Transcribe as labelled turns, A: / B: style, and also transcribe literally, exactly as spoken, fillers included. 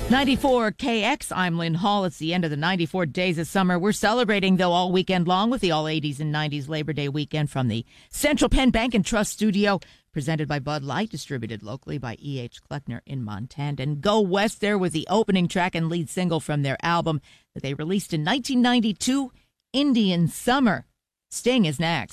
A: ninety-four K X, I'm Lynn Hall. It's the end of the ninety-four days of summer. We're celebrating, though, all weekend long with the all eighties and nineties Labor Day weekend from the Central Penn Bank and Trust Studio, presented by Bud Light, distributed locally by E H. Kleckner in Montana. And Go West there was the opening track and lead single from their album that they released in nineteen ninety-two, Indian Summer. Sting is next.